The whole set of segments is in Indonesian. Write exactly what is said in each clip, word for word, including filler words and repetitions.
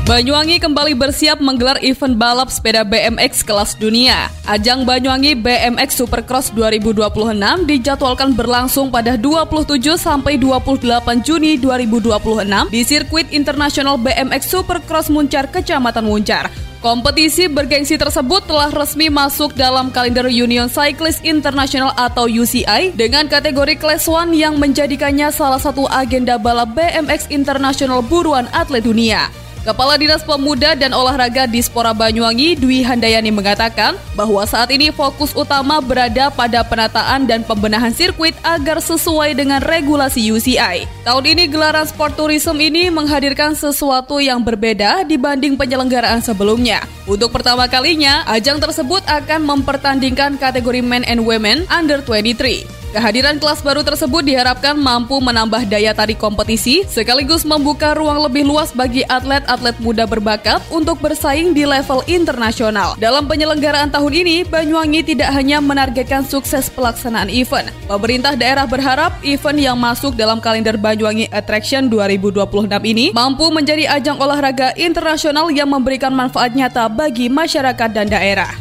Banyuwangi kembali bersiap menggelar event balap sepeda B M X kelas dunia. Ajang Banyuwangi B M X Supercross dua ribu dua puluh enam dijadwalkan berlangsung pada dua puluh tujuh sampai dua puluh delapan Juni dua ribu dua puluh enam di sirkuit internasional B M X Supercross Muncar, Kecamatan Muncar. Kompetisi bergengsi tersebut telah resmi masuk dalam kalender Union Cyclist International atau U C I dengan kategori Class one yang menjadikannya salah satu agenda balap B M X internasional buruan atlet dunia. Kepala Dinas Pemuda dan Olahraga Dispora Banyuwangi, Dwi Handayani mengatakan bahwa saat ini fokus utama berada pada penataan dan pembenahan sirkuit agar sesuai dengan regulasi U C I. Tahun ini gelaran sport tourism ini menghadirkan sesuatu yang berbeda dibanding penyelenggaraan sebelumnya. Untuk pertama kalinya, ajang tersebut akan mempertandingkan kategori men and women under twenty-three. Kehadiran kelas baru tersebut diharapkan mampu menambah daya tarik kompetisi sekaligus membuka ruang lebih luas bagi atlet-atlet muda berbakat untuk bersaing di level internasional. Dalam penyelenggaraan tahun ini, Banyuwangi tidak hanya menargetkan sukses pelaksanaan event. Pemerintah daerah berharap event yang masuk dalam kalender Banyuwangi Attraction dua ribu dua puluh enam ini mampu menjadi ajang olahraga internasional yang memberikan manfaat nyata bagi masyarakat dan daerah.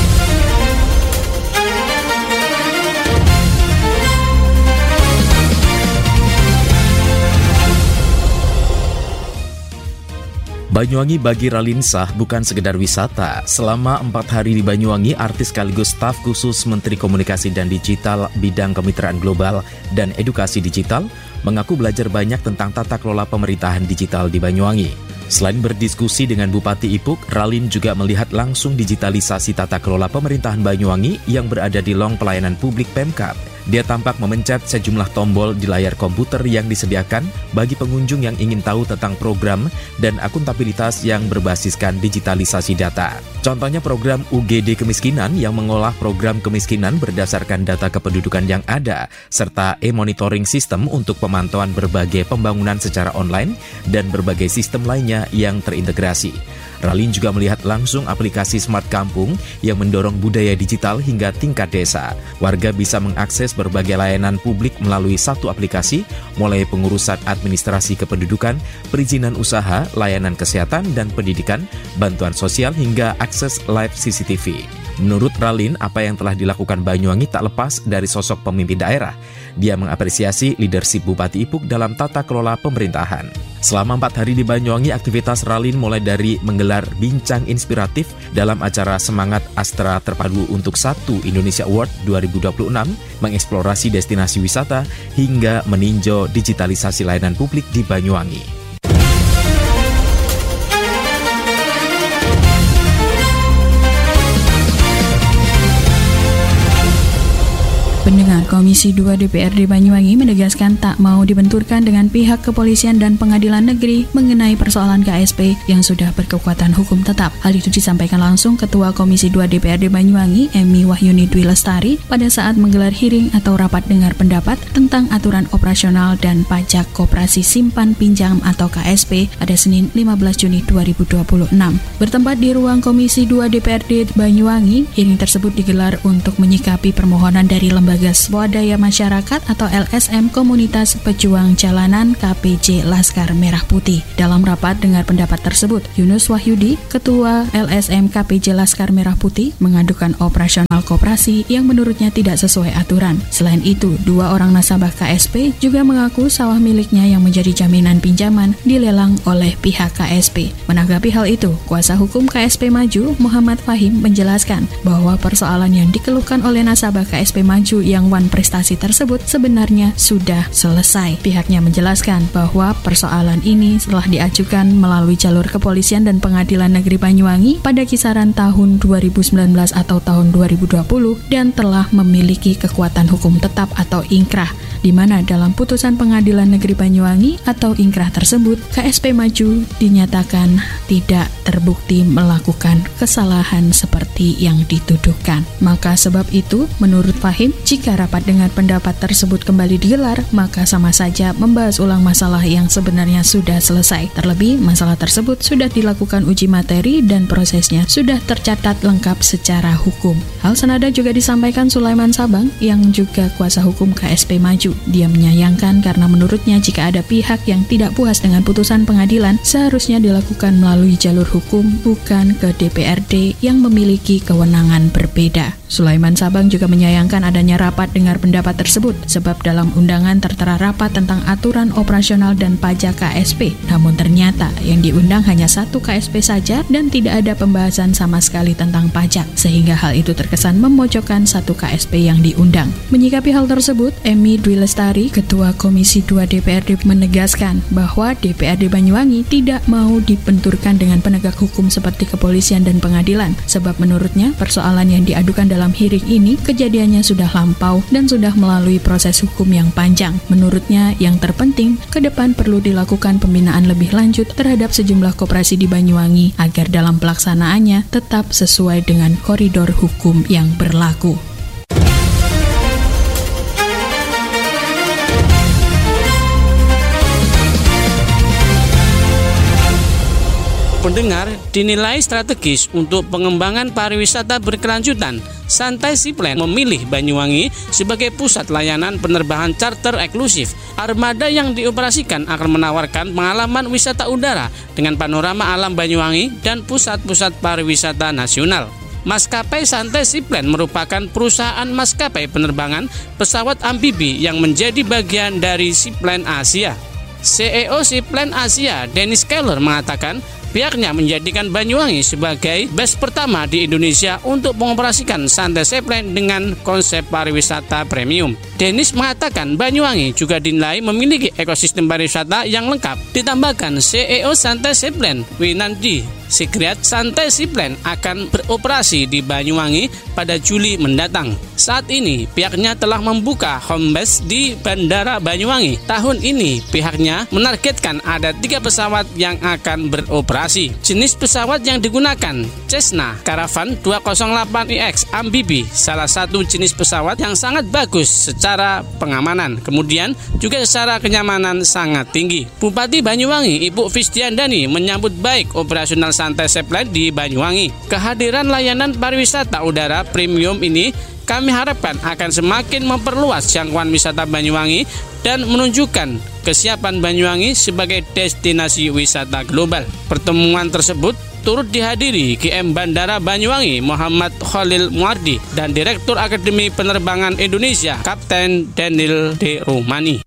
Banyuwangi bagi Raline Shah bukan sekedar wisata. Selama empat hari di Banyuwangi, artis sekaligus staf khusus Menteri Komunikasi dan Digital bidang kemitraan global dan edukasi digital mengaku belajar banyak tentang tata kelola pemerintahan digital di Banyuwangi. Selain berdiskusi dengan Bupati Ipuk, Raline juga melihat langsung digitalisasi tata kelola pemerintahan Banyuwangi yang berada di Long Pelayanan Publik Pemkab. Dia tampak memencet sejumlah tombol di layar komputer yang disediakan bagi pengunjung yang ingin tahu tentang program dan akuntabilitas yang berbasiskan digitalisasi data. Contohnya program U G D Kemiskinan yang mengolah program kemiskinan berdasarkan data kependudukan yang ada, serta e-monitoring system untuk pemantauan berbagai pembangunan secara online dan berbagai sistem lainnya yang terintegrasi. Raline juga melihat langsung aplikasi Smart Kampung yang mendorong budaya digital hingga tingkat desa. Warga bisa mengakses berbagai layanan publik melalui satu aplikasi, mulai pengurusan administrasi kependudukan, perizinan usaha, layanan kesehatan dan pendidikan, bantuan sosial hingga akses live C C T V. Menurut Raline, apa yang telah dilakukan Banyuwangi tak lepas dari sosok pemimpin daerah. Dia mengapresiasi leadership Bupati Ipuk dalam tata kelola pemerintahan. Selama empat hari di Banyuwangi, aktivitas Raline mulai dari menggelar bincang inspiratif dalam acara Semangat Astra Terpadu untuk Satu Indonesia Award dua ribu dua puluh enam, mengeksplorasi destinasi wisata, hingga meninjau digitalisasi layanan publik di Banyuwangi. Pendengar, Komisi dua D P R D Banyuwangi menegaskan tak mau dibenturkan dengan pihak kepolisian dan pengadilan negeri mengenai persoalan K S P yang sudah berkekuatan hukum tetap. Hal itu disampaikan langsung Ketua Komisi dua D P R D Banyuwangi, Emi Wahyuni Dwi Lestari, pada saat menggelar hearing atau rapat dengar pendapat tentang aturan operasional dan pajak koperasi simpan pinjam atau K S P pada Senin lima belas Juni dua ribu dua puluh enam. Bertempat di ruang Komisi dua D P R D Banyuwangi, hearing tersebut digelar untuk menyikapi permohonan dari lembaga Swadaya Masyarakat atau L S M Komunitas Pejuang Jalanan K P J Laskar Merah Putih. Dalam rapat dengar pendapat tersebut, Yunus Wahyudi, Ketua L S M K P J Laskar Merah Putih, mengadukan operasional koperasi yang menurutnya tidak sesuai aturan. Selain itu, dua orang nasabah K S P juga mengaku sawah miliknya yang menjadi jaminan pinjaman dilelang oleh pihak K S P. Menanggapi hal itu, kuasa hukum K S P Maju, Muhammad Fahim, menjelaskan bahwa persoalan yang dikeluhkan oleh nasabah K S P Maju yang wan prestasi tersebut sebenarnya sudah selesai. Pihaknya menjelaskan bahwa persoalan ini telah diajukan melalui jalur kepolisian dan pengadilan negeri Banyuwangi pada kisaran tahun dua ribu sembilan belas atau tahun dua ribu dua puluh dan telah memiliki kekuatan hukum tetap atau ingkrah, di mana dalam putusan pengadilan negeri Banyuwangi atau ingkrah tersebut, K S P Maju dinyatakan tidak terbukti melakukan kesalahan seperti yang dituduhkan. Maka sebab itu, menurut Fahim, jika rapat dengar pendapat tersebut kembali digelar, maka sama saja membahas ulang masalah yang sebenarnya sudah selesai. Terlebih, masalah tersebut sudah dilakukan uji materi dan prosesnya sudah tercatat lengkap secara hukum. Hal senada juga disampaikan Sulaiman Sabang yang juga kuasa hukum K S P Maju. setuju. Dia menyayangkan karena menurutnya jika ada pihak yang tidak puas dengan putusan pengadilan, seharusnya dilakukan melalui jalur hukum, bukan ke D P R D yang memiliki kewenangan berbeda. Sulaiman Sabang juga menyayangkan adanya rapat dengar pendapat tersebut, sebab dalam undangan tertera rapat tentang aturan operasional dan pajak K S P. Namun ternyata yang diundang hanya satu K S P saja dan tidak ada pembahasan sama sekali tentang pajak, sehingga hal itu terkesan memojokkan satu K S P yang diundang. Menyikapi hal tersebut, Emi Dwi Lestari, Ketua Komisi dua D P R D, menegaskan bahwa D P R D Banyuwangi tidak mau dibenturkan dengan penegak hukum seperti kepolisian dan pengadilan, sebab menurutnya persoalan yang diadukan dalam Dalam hearing ini, kejadiannya sudah lampau dan sudah melalui proses hukum yang panjang. Menurutnya, yang terpenting, ke depan perlu dilakukan pembinaan lebih lanjut terhadap sejumlah koperasi di Banyuwangi agar dalam pelaksanaannya tetap sesuai dengan koridor hukum yang berlaku. Pendengar, dinilai strategis untuk pengembangan pariwisata berkelanjutan, Santai Seaplane memilih Banyuwangi sebagai pusat layanan penerbangan charter eksklusif. Armada yang dioperasikan akan menawarkan pengalaman wisata udara dengan panorama alam Banyuwangi dan pusat-pusat pariwisata nasional. Maskapai Santai Seaplane merupakan perusahaan maskapai penerbangan pesawat amfibi yang menjadi bagian dari Seaplane Asia. C E O Seaplane Asia, Dennis Keller, mengatakan pihaknya menjadikan Banyuwangi sebagai base pertama di Indonesia untuk mengoperasikan Santai Seaplane dengan konsep pariwisata premium. Dennis mengatakan Banyuwangi juga dinilai memiliki ekosistem pariwisata yang lengkap. Ditambahkan C E O Santai Seaplane, Winandi Sigriat, Santai Seaplane akan beroperasi di Banyuwangi pada Juli mendatang. Saat ini pihaknya telah membuka home base di Bandara Banyuwangi. Tahun ini pihaknya menargetkan ada tiga pesawat yang akan beroperasi. Jenis pesawat yang digunakan Cessna Caravan dua nol delapan I X amfibi, salah satu jenis pesawat yang sangat bagus secara pengamanan, kemudian juga secara kenyamanan sangat tinggi. Bupati Banyuwangi Ibu Fisdiandani menyambut baik operasional Santai Seaplane di Banyuwangi. Kehadiran layanan pariwisata udara premium ini kami harapkan akan semakin memperluas jangkauan wisata Banyuwangi dan menunjukkan kesiapan Banyuwangi sebagai destinasi wisata global. Pertemuan tersebut turut dihadiri G M Bandara Banyuwangi Muhammad Khalil Muardi dan Direktur Akademi Penerbangan Indonesia Kapten Daniel D. Rumani.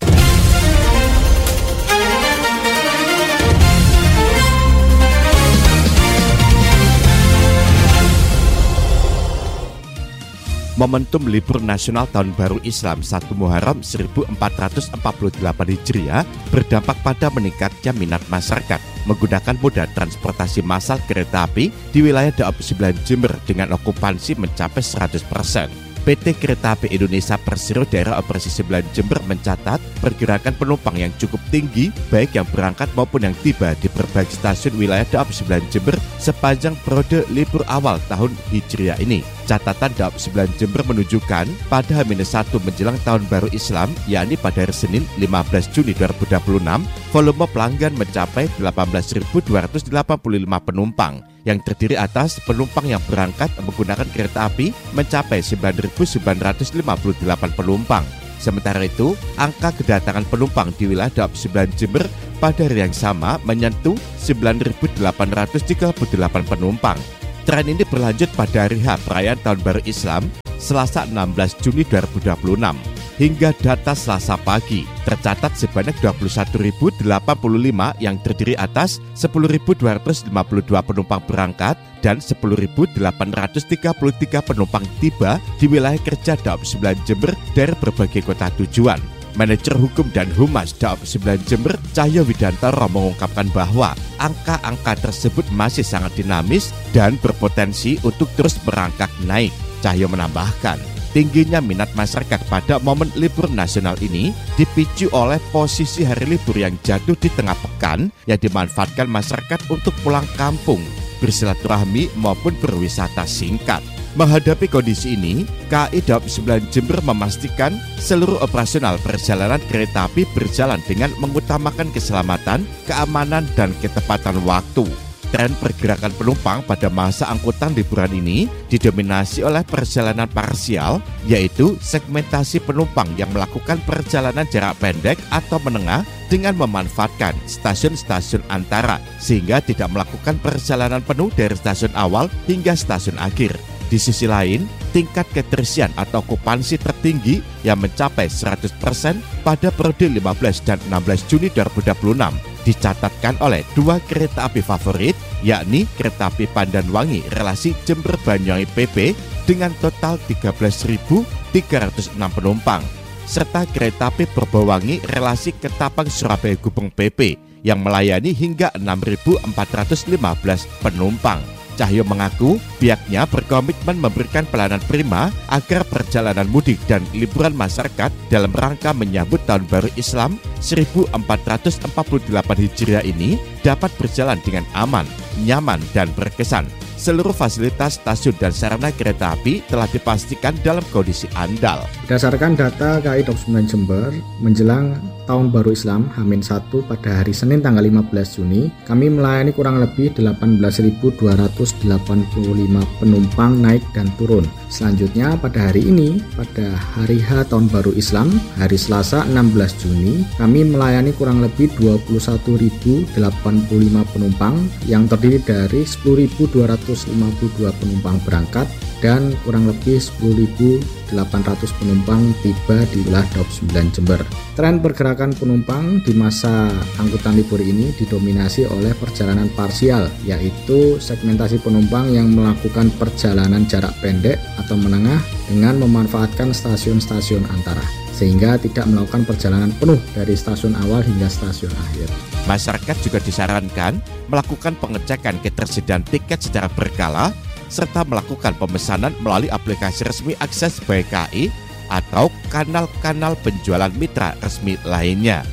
Momentum libur nasional Tahun Baru Islam satu Muharram seribu empat ratus empat puluh delapan Hijriah berdampak pada meningkatnya minat masyarakat menggunakan moda transportasi massal kereta api di wilayah Daob sembilan Jember dengan okupansi mencapai seratus persen. P T Kereta Api Indonesia Persero Daerah Operasi sembilan Jember mencatat pergerakan penumpang yang cukup tinggi baik yang berangkat maupun yang tiba di berbagai stasiun wilayah Daob sembilan Jember sepanjang periode libur awal tahun Hijriah ini. Catatan Daob sembilan Jember menunjukkan pada H minus satu menjelang Tahun Baru Islam, yakni pada hari Senin lima belas Juni dua ribu dua puluh enam, volume pelanggan mencapai delapan belas ribu dua ratus delapan puluh lima penumpang, yang terdiri atas penumpang yang berangkat menggunakan kereta api mencapai sembilan ribu sembilan ratus lima puluh delapan penumpang. Sementara itu, angka kedatangan penumpang di wilayah Daob sembilan Jember pada hari yang sama menyentuh sembilan ribu delapan ratus tiga puluh delapan penumpang. Tren ini berlanjut pada hari H perayaan Tahun Baru Islam, Selasa enam belas Juni dua ribu dua puluh enam. Hingga data Selasa pagi, tercatat sebanyak dua puluh satu ribu delapan puluh lima yang terdiri atas sepuluh ribu dua ratus lima puluh dua penumpang berangkat dan sepuluh ribu delapan ratus tiga puluh tiga penumpang tiba di wilayah kerja Daob sembilan Jember dari berbagai kota tujuan. Manajer Hukum dan Humas Daob sembilan Jember, Cahyo Widantoro, mengungkapkan bahwa angka-angka tersebut masih sangat dinamis dan berpotensi untuk terus merangkak naik. Cahyo menambahkan, tingginya minat masyarakat pada momen libur nasional ini dipicu oleh posisi hari libur yang jatuh di tengah pekan yang dimanfaatkan masyarakat untuk pulang kampung, bersilaturahmi maupun berwisata singkat. Menghadapi kondisi ini, K A I Daob sembilan Jember memastikan seluruh operasional perjalanan kereta api berjalan dengan mengutamakan keselamatan, keamanan, dan ketepatan waktu. Tren pergerakan penumpang pada masa angkutan liburan ini didominasi oleh perjalanan parsial, yaitu segmentasi penumpang yang melakukan perjalanan jarak pendek atau menengah dengan memanfaatkan stasiun-stasiun antara, sehingga tidak melakukan perjalanan penuh dari stasiun awal hingga stasiun akhir. Di sisi lain, tingkat keterisian atau okupansi tertinggi yang mencapai seratus persen pada periode lima belas dan enam belas Juni dua ribu dua puluh enam dicatatkan oleh dua kereta api favorit, yakni kereta api Pandanwangi relasi Jember-Banyuwangi P P dengan total tiga belas ribu tiga ratus enam penumpang, serta kereta api Purbawangi relasi Ketapang-Surabaya-Gubeng P P yang melayani hingga enam ribu empat ratus lima belas penumpang. Cahyo mengaku pihaknya berkomitmen memberikan pelayanan prima agar perjalanan mudik dan liburan masyarakat dalam rangka menyambut Tahun Baru Islam seribu empat ratus empat puluh delapan Hijriah ini dapat berjalan dengan aman, nyaman, dan berkesan. Seluruh fasilitas stasiun dan sarana kereta api telah dipastikan dalam kondisi andal. Berdasarkan data K I Daup sembilan Jember, menjelang Tahun Baru Islam H satu pada hari Senin tanggal lima belas Juni, kami melayani kurang lebih delapan belas ribu dua ratus delapan puluh lima penumpang naik dan turun. Selanjutnya pada hari ini, pada hari H Tahun Baru Islam, hari Selasa enam belas Juni, kami melayani kurang lebih dua puluh satu ribu delapan puluh lima penumpang yang terdiri dari sepuluh ribu dua ratus lima puluh dua penumpang berangkat dan kurang lebih sepuluh ribu delapan ratus penumpang tiba di wilayah Daup sembilan Jember. Tren pergerakan penumpang di masa angkutan libur ini didominasi oleh perjalanan parsial, yaitu segmentasi penumpang yang melakukan perjalanan jarak pendek atau menengah dengan memanfaatkan stasiun-stasiun antara, sehingga tidak melakukan perjalanan penuh dari stasiun awal hingga stasiun akhir. Masyarakat juga disarankan melakukan pengecekan ketersediaan tiket secara berkala serta melakukan pemesanan melalui aplikasi resmi Akses B K I atau kanal-kanal penjualan mitra resmi lainnya.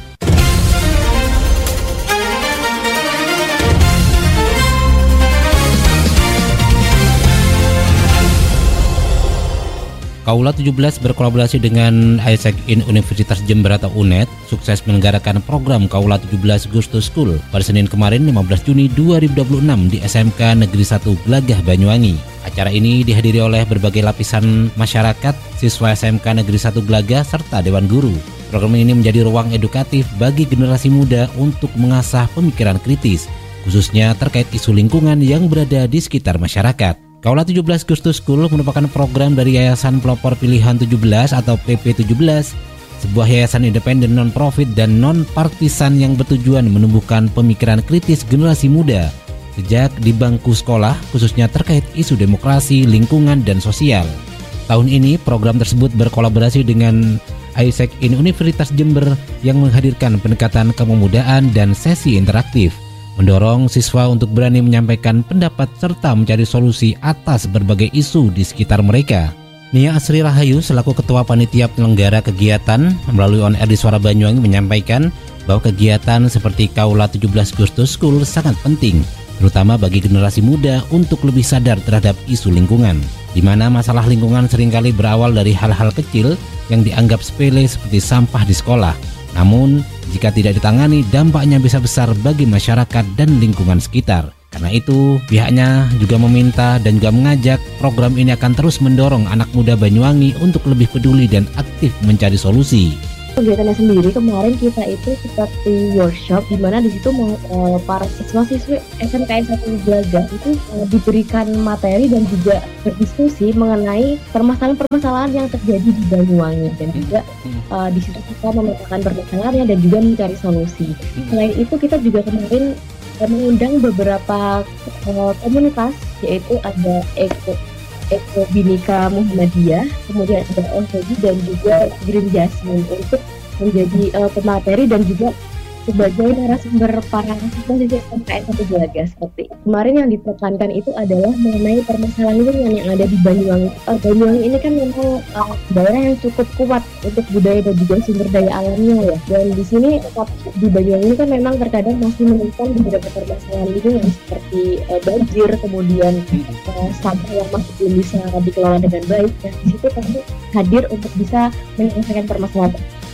Kaula tujuh belas berkolaborasi dengan Isaac in Universitas Jember atau U N E D sukses menyelenggarakan program Kaula tujuh belas Goes to School pada Senin kemarin lima belas Juni dua ribu dua puluh enam di S M K Negeri satu Glagah Banyuwangi. Acara ini dihadiri oleh berbagai lapisan masyarakat, siswa S M K Negeri satu Glagah serta Dewan Guru. Program ini menjadi ruang edukatif bagi generasi muda untuk mengasah pemikiran kritis, khususnya terkait isu lingkungan yang berada di sekitar masyarakat. Kaula tujuh belas Goes to School merupakan program dari Yayasan Pelopor Pilihan tujuh belas atau P P tujuh belas, sebuah yayasan independen non-profit dan non-partisan yang bertujuan menumbuhkan pemikiran kritis generasi muda sejak di bangku sekolah, khususnya terkait isu demokrasi, lingkungan, dan sosial. Tahun ini program tersebut berkolaborasi dengan Isaac in Universitas Jember yang menghadirkan pendekatan kepemudaan dan sesi interaktif, mendorong siswa untuk berani menyampaikan pendapat serta mencari solusi atas berbagai isu di sekitar mereka. Nia Asri Rahayu selaku Ketua Panitia Penyelenggara Kegiatan melalui On Air di Suara Banyuwangi menyampaikan bahwa kegiatan seperti Kaula tujuh belas Goes to School sangat penting, terutama bagi generasi muda untuk lebih sadar terhadap isu lingkungan, di mana masalah lingkungan seringkali berawal dari hal-hal kecil yang dianggap sepele seperti sampah di sekolah. Namun, jika tidak ditangani, dampaknya bisa besar bagi masyarakat dan lingkungan sekitar. Karena itu, pihaknya juga meminta dan juga mengajak program ini akan terus mendorong anak muda Banyuwangi untuk lebih peduli dan aktif mencari solusi. Kegiatannya sendiri kemarin kita itu seperti workshop di mana di situ uh, para siswa-siswi S M K satu Glagah itu uh, diberikan materi dan juga berdiskusi mengenai permasalahan-permasalahan yang terjadi di Banyuwangi, dan juga uh, di situ kita memetakan permasalahannya dan juga mencari solusi. Selain itu kita juga kemarin uh, mengundang beberapa uh, komunitas, yaitu ada Eko Eko Binika Muhammadiyah, kemudian ada O S G dan juga Green Jasmine untuk menjadi uh, pemateri dan juga sebagai narasumber para siswa-siswi S M K satu Glagah. Seperti kemarin yang ditekankan itu adalah mengenai permasalahan lingkungan yang ada di Banyuwangi. Uh, Banyuwangi ini kan memang uh, daerah yang cukup kuat untuk budaya dan juga sumber daya alamnya ya. Dan di sini di Banyuwangi ini kan memang terkadang masih menemukan beberapa permasalahan lingkungan seperti uh, banjir, kemudian uh, sampah yang masih belum bisa dikelola dengan baik. Dan di situ kami hadir untuk bisa menyelesaikan permasalahan.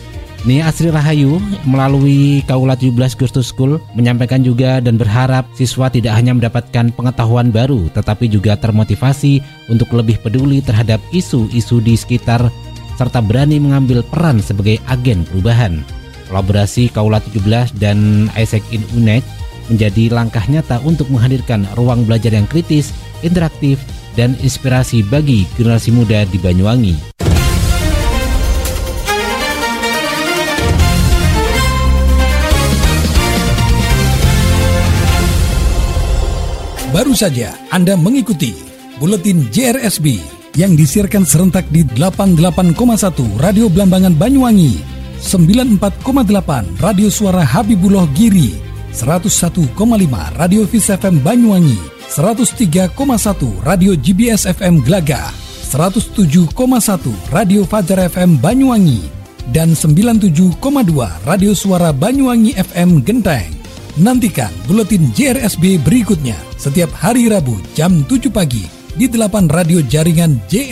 Nia Asri Rahayu melalui Kaula tujuh belas Agustus School menyampaikan juga dan berharap siswa tidak hanya mendapatkan pengetahuan baru tetapi juga termotivasi untuk lebih peduli terhadap isu-isu di sekitar serta berani mengambil peran sebagai agen perubahan. Kolaborasi Kaula tujuh belas dan Isaac in Unet menjadi langkah nyata untuk menghadirkan ruang belajar yang kritis, interaktif, dan inspirasi bagi generasi muda di Banyuwangi. Baru saja Anda mengikuti Buletin J R S B yang disiarkan serentak di delapan puluh delapan koma satu Radio Blambangan Banyuwangi, sembilan puluh empat koma delapan Radio Suara Habibullah Giri, seratus satu koma lima Radio Vis F M Banyuwangi, seratus tiga koma satu Radio G B S F M Glaga, seratus tujuh koma satu Radio Fajar F M Banyuwangi, dan sembilan puluh tujuh koma dua Radio Suara Banyuwangi F M Genteng. Nantikan Buletin J R S B berikutnya setiap hari Rabu jam tujuh pagi di delapan radio jaringan J